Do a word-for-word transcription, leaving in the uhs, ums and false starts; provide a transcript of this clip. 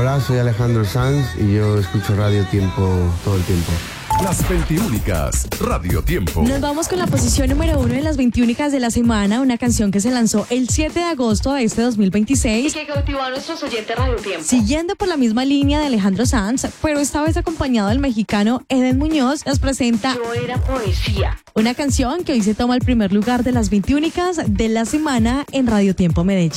Hola, soy Alejandro Sanz y yo escucho Radio Tiempo todo el tiempo. Las veintiúnicas, Radio Tiempo. Nos vamos con la posición número uno de las veintiúnicas de la semana, una canción que se lanzó el siete de agosto de este dos mil veintiséis. Y que cautivó a nuestros oyentes Radio Tiempo. Siguiendo por la misma línea de Alejandro Sanz, pero esta vez acompañado del mexicano Eden Muñoz, nos presenta Yo era poesía. Una canción que hoy se toma el primer lugar de las veintiúnicas de la semana en Radio Tiempo Medellín.